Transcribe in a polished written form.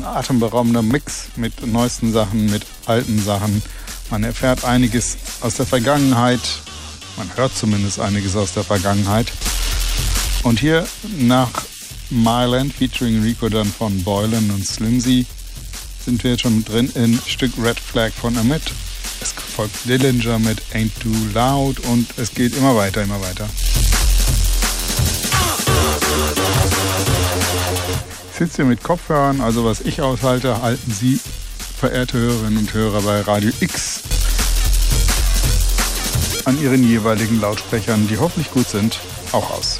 atemberaubender Mix mit neuesten Sachen, mit alten Sachen. Man erfährt einiges aus der Vergangenheit. Man hört zumindest einiges aus der Vergangenheit. Und hier nach Myland featuring Rico Dunn von Boylan und Slimzy sind wir jetzt schon drin in Stück Red Flag von Amit. Es folgt Dillinger mit Ain't Too Loud und es geht immer weiter, immer weiter. Ich sitze hier mit Kopfhörern, also was ich aushalte, halten Sie, verehrte Hörerinnen und Hörer bei Radio X, an Ihren jeweiligen Lautsprechern, die hoffentlich gut sind, auch aus.